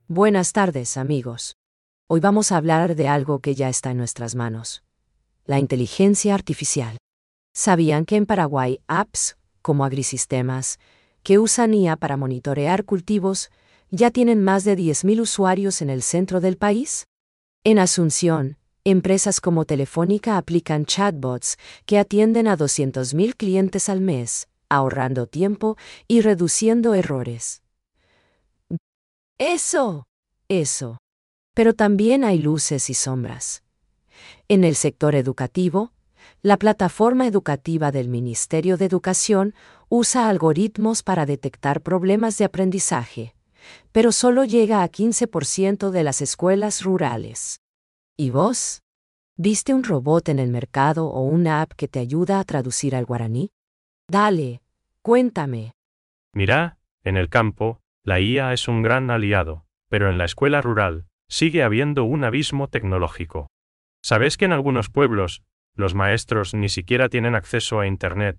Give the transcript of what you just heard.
Buenas tardes, amigos. Hoy vamos a hablar de algo que ya está en nuestras manos: la inteligencia artificial. ¿Sabían que en Paraguay apps, como Agrisistemas, que usan IA para monitorear cultivos, ya tienen más de 10.000 usuarios en el centro del país? En Asunción, empresas como Telefónica aplican chatbots que atienden a 200.000 clientes al mes, ahorrando tiempo y reduciendo errores. Eso. Pero también hay luces y sombras. En el sector educativo, la plataforma educativa del Ministerio de Educación usa algoritmos para detectar problemas de aprendizaje, pero solo llega a 15% de las escuelas rurales. ¿Y vos? ¿Viste un robot en el mercado o una app que te ayuda a traducir al guaraní? Dale, cuéntame. Mira, en el campo, la IA es un gran aliado, pero en la escuela rural, sigue habiendo un abismo tecnológico. ¿Sabes que en algunos pueblos, los maestros ni siquiera tienen acceso a Internet